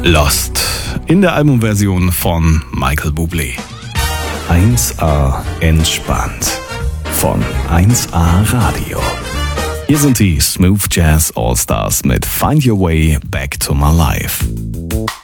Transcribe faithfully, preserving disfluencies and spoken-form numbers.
Lost in der Albumversion von Michael Bublé. eins A entspannt von eins A Radio. Hier sind die Smooth Jazz All Stars mit Find Your Way Back to My Life.